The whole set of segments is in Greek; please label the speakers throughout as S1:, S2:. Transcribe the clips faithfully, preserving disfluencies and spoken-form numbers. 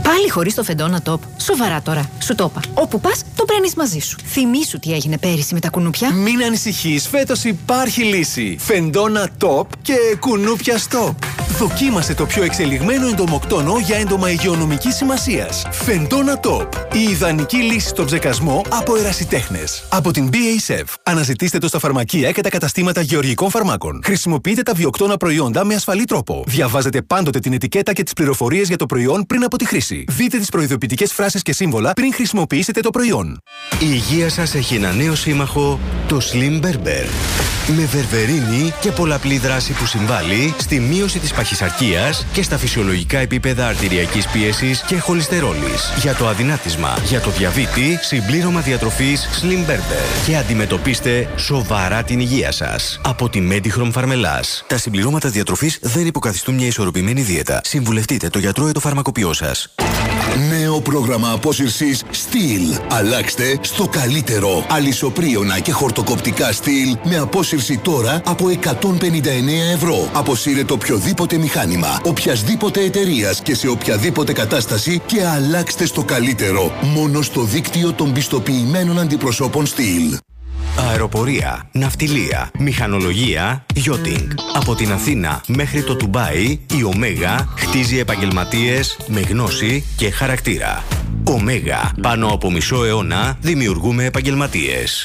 S1: Πάλι χωρίς το Φεντόνα Top. Σοβαρά τώρα. Σου το είπα. Όπου πας, το παίρνεις μαζί σου. Θυμήσου τι έγινε πέρυσι με τα κουνούπια.
S2: Μην ανησυχείς. Φέτος υπάρχει λύση. Φεντόνα Top και κουνούπια Stop. Δοκίμασε το πιο εξελιγμένο εντομοκτόνο για έντομα υγειονομικής σημασίας. Φεντόνα Top. Η ιδανική λύση στον ψεκασμό από ερασιτέχνες. Από την μπι έι σι εφ. Αναζητήστε το στα φαρμακεία και τα καταστήματα γεωργικών φαρμάκων. Χρησιμοποιείτε τα βιοκτώνα προϊόντα με ασφαλή τρόπο. Διαβάζετε πάντοτε την ετικέτα και τις πληροφορίες για το προϊόν πριν από τη χρήση. Δείτε τις προειδοποιητικές φράσεις και σύμβολα πριν χρησιμοποιήσετε το προϊόν.
S3: Η υγεία σας έχει ένα νέο σύμμαχο, το Slim Berber. Με βερβερίνη και πολλαπλή δράση που συμβάλλει στη μείωση της παχυσαρκίας και στα φυσιολογικά επίπεδα αρτηριακής πίεσης και χολυστερόλης. Για το αδυνάτισμα, για το διαβήτη, συμπλήρωμα διατροφής Slim Berber. Και αντιμετωπίστε σοβαρά την υγεία σας. Από τη Medichrom Farmelas. Τα συμπληρώματα διατροφής δεν υποκαθιστούν μια ισορροπημένη δίαιτα. Συμβουλευτείτε το γιατρό ή το φαρμακοποιό σας.
S4: Νέο πρόγραμμα απόσυρσης Steel. Αλλάξτε στο καλύτερο. Αλυσοπρίωνα και χορτοκοπτικά Steel με απόσυρση τώρα από εκατόν πενήντα εννέα ευρώ. Αποσύρετε οποιοδήποτε μηχάνημα, οποιασδήποτε εταιρείας και σε οποιαδήποτε κατάσταση και αλλάξτε στο καλύτερο. Μόνο στο δίκτυο των πιστοποιημένων αντιπροσώπων Steel.
S3: Αεροπορία, ναυτιλία, μηχανολογία, yachting. Από την Αθήνα μέχρι το Ντουμπάι, η Ωμέγα χτίζει επαγγελματίες με γνώση και χαρακτήρα. Ωμέγα, πάνω από μισό αιώνα δημιουργούμε επαγγελματίες.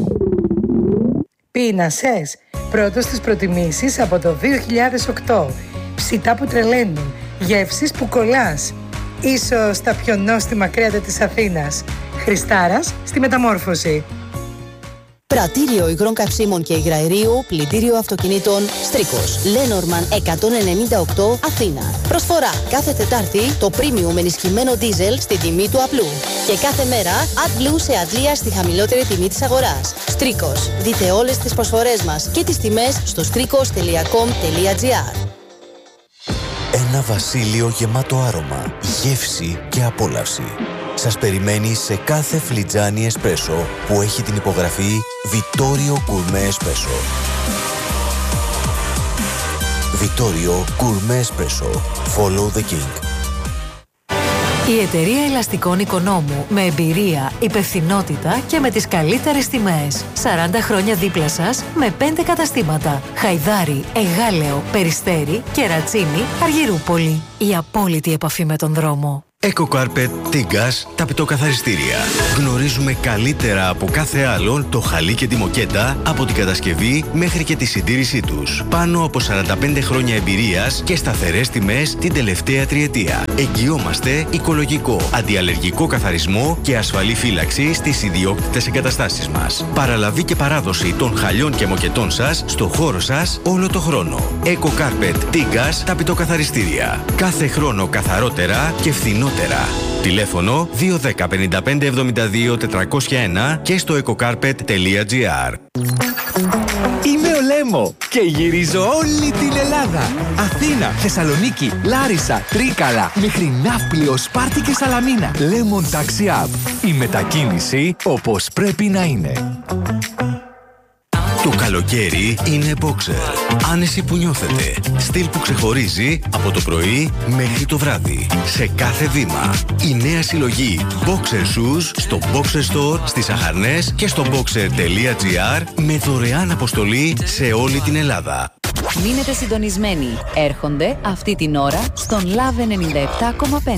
S5: Πείνασες, πρώτος στις προτιμήσεις από το δύο χιλιάδες οκτώ. Ψητά που τρελαίνουν, γεύσεις που κολλάς. Ίσως τα πιο νόστιμα κρέατα της Αθήνας. Χριστάρας στη Μεταμόρφωση.
S6: Πρατήριο υγρών καυσίμων και υγραερίου, πλυντήριο αυτοκινήτων, Στρίκος. Λένορμαν εκατόν ενενήντα οκτώ, Αθήνα. Προσφορά. Κάθε Τετάρτη το premium ενισχυμένο diesel στη τιμή του απλού. Και κάθε μέρα AdBlue σε αντλία στη χαμηλότερη τιμή της αγοράς. Στρίκος. Δείτε όλες τις προσφορές μας και τις τιμές στο στρίκος τελεία κομ τελεία τζι άρ.
S3: Ένα βασίλειο γεμάτο άρωμα, γεύση και απόλαυση. Σας περιμένει σε κάθε φλιτζάνι εσπρέσο που έχει την υπογραφή Vittorio Gourmet Espresso. Vittorio Gourmet Espresso. Follow the King.
S7: Η εταιρεία ελαστικών Οικονόμου, με εμπειρία, υπευθυνότητα και με τις καλύτερες τιμές. σαράντα χρόνια δίπλα σας με πέντε καταστήματα. Χαϊδάρι, Εγάλεο, Περιστέρι, Κερατσίνη, Αργυρούπολη. Η απόλυτη επαφή με τον δρόμο.
S3: EcoCarpet Tigas, τα πιτοκαθαριστήρια. Γνωρίζουμε καλύτερα από κάθε άλλον το χαλί και τη μοκέτα, από την κατασκευή μέχρι και τη συντήρησή τους. Πάνω από σαράντα πέντε χρόνια εμπειρίας και σταθερές τιμές την τελευταία τριετία. Εγγυόμαστε οικολογικό, αντιαλλεργικό καθαρισμό και ασφαλή φύλαξη στις ιδιόκτητες εγκαταστάσεις μας. Παραλαβή και παράδοση των χαλιών και μοκετών σας στο χώρο σας όλο το χρόνο. EcoCarpet Tigas, τα πιτοκαθαριστήρια. Κάθε χρόνο καθαρότερα και φθηνότερα. Τηλέφωνο δύο ένα μηδέν πέντε πέντε εβδομήντα δύο τετρακόσια ένα και στο ecocarpet τελεία τζι άρ.
S8: Είμαι ο Λέμο και γυρίζω όλη την Ελλάδα. Αθήνα, Θεσσαλονίκη, Λάρισα, Τρίκαλα, μέχρι Ναύπλιο, Σπάρτη και Σαλαμίνα. Lemon Taxi App. Η μετακίνηση όπως πρέπει να είναι.
S3: Το καλοκαίρι είναι Boxer. Άνεση που νιώθετε. Στυλ που ξεχωρίζει από το πρωί μέχρι το βράδυ. Σε κάθε βήμα. Η νέα συλλογή Boxer Shoes στο Boxer Store, στις Αχαρνές και στο boxer τελεία τζι άρ με δωρεάν αποστολή σε όλη την Ελλάδα.
S9: Μείνετε συντονισμένοι. Έρχονται αυτή την ώρα στον Love ενενήντα επτά κόμμα πέντε.